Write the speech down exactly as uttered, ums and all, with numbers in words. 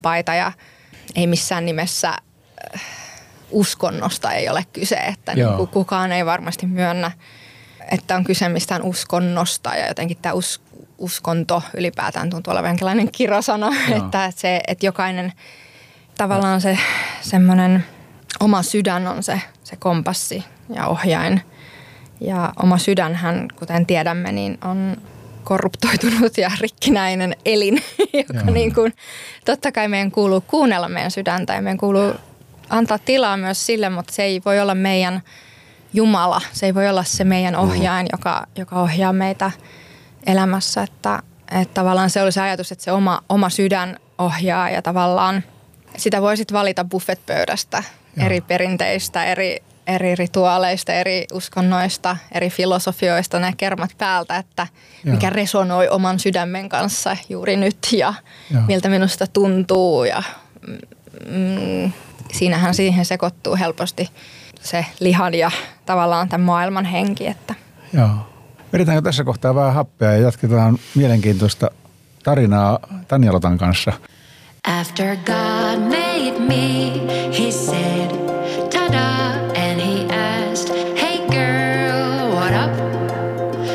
paita ja ei missään nimessä uskonnosta ei ole kyse, että niin kuin kukaan ei varmasti myönnä, että on kyse mistään uskonnosta ja jotenkin tämä us, uskonto ylipäätään tuntuu olevan jonkinlainen kirosana, että, se, että jokainen tavallaan se semmoinen oma sydän on se, se kompassi ja ohjain ja oma sydänhän, kuten tiedämme, niin on korruptoitunut ja rikkinäinen elin, joka niin kuin, totta kai meidän kuuluu kuunnella meidän sydäntä ja meidän kuuluu antaa tilaa myös sille, mutta se ei voi olla meidän Jumala, se ei voi olla se meidän ohjaaja, joka, joka ohjaa meitä elämässä, että, että tavallaan se oli se ajatus, että se oma, oma sydän ohjaa ja tavallaan sitä voi sitten valita buffetpöydästä eri perinteistä, eri eri rituaaleista, eri uskonnoista, eri filosofioista, nämä kermat päältä, että Joo. mikä resonoi oman sydämen kanssa juuri nyt ja Joo. miltä minusta tuntuu. Ja, mm, siinähän siihen sekoittuu helposti se lihan ja tavallaan tämän maailman henki. Että. Joo. Vedetäänkö tässä kohtaa vähän happea ja jatketaan mielenkiintoista tarinaa Tanja Lotan kanssa. After God made me, he said